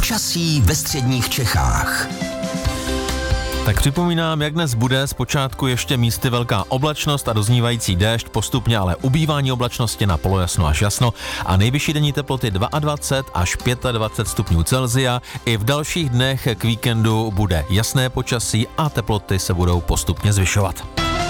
Počasí ve středních Čechách. Tak připomínám, jak dnes bude, zpočátku ještě místy velká oblačnost a doznívající déšť, postupně ale ubývání oblačnosti na polojasno až jasno a nejvyšší denní teploty 22 až 25 stupňů Celsia. I v dalších dnech k víkendu bude jasné počasí a teploty se budou postupně zvyšovat.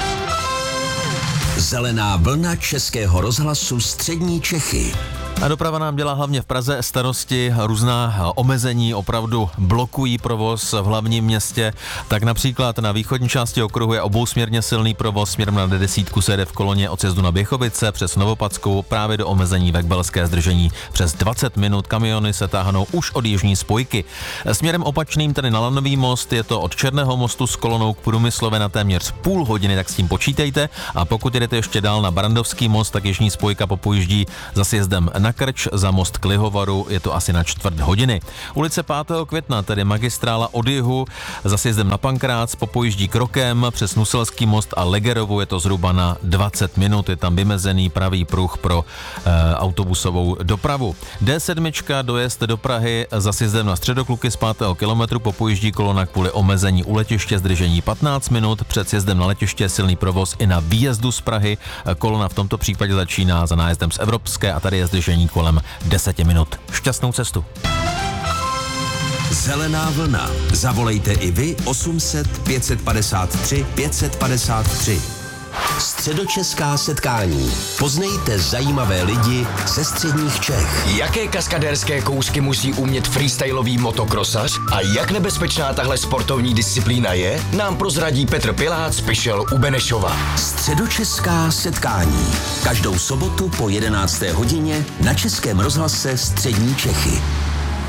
Zelená vlna Českého rozhlasu střední Čechy. A doprava nám dělá hlavně v Praze starosti, různá omezení opravdu blokují provoz v hlavním městě. Tak například na východní části okruhu je obousměrně silný provoz směrem na D10 se jede v koloně od sjezdu na Běchovice přes Novopadskou právě do omezení Vekbelské zdržení. Přes 20 minut kamiony se táhnou už od jižní spojky. Směrem opačným, tedy na Lanový most, je to od Černého mostu s kolonou k Průmyslové na téměř půl hodiny, tak s tím počítejte. A pokud jedete ještě dál na Barandovský most, tak jižní spojka popojíždí za sjezdem na Krč, za most k Lihovaru, je to asi na čtvrt hodiny. Ulice 5. května, tedy magistrála od jihu, za sjezdem na Pankrác, popojíždí krokem přes Nuselský most a Legerovu, je to zhruba na 20 minut, je tam vymezený pravý pruh pro autobusovou dopravu. D7, dojezd do Prahy, za sjezdem na Středokluky z 5. kilometru, popojíždí kolona kvůli omezení u letiště, zdržení 15 minut, před sjezdem na letiště silný provoz i na výjezdu z Prahy, kolona v tomto případě začíná za nájezdem z Evropské a tady je zdržení kolem 10 minut. Šťastnou cestu. Zelená vlna. Zavolejte i vy 800 553 553. Středočeská setkání. Poznejte zajímavé lidi ze středních Čech. Jaké kaskadérské kousky musí umět freestylový motokrosař a jak nebezpečná tahle sportovní disciplína je, nám prozradí Petr Pilác Pišel u Benešova. Středočeská setkání. Každou sobotu po 11. hodině na Českém rozhlase střední Čechy.